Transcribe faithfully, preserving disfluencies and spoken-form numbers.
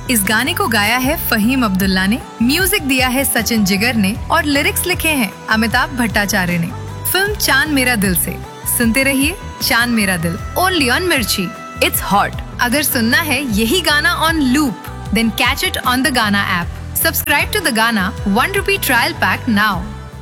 इस गाने को गाया है फहीम अब्दुल्ला ने, म्यूजिक दिया है सचिन जिगर ने और लिरिक्स लिखे हैं अमिताभ भट्टाचार्य ने। फिल्म चांद मेरा दिल से। सुनते रहिए चांद मेरा दिल, ओनली ऑन मिर्ची। It's hot. अगर सुनना है यही गाना on loop, then catch it on the गाना ऐप। सब्सक्राइब टू द गाना one rupee trial pack now.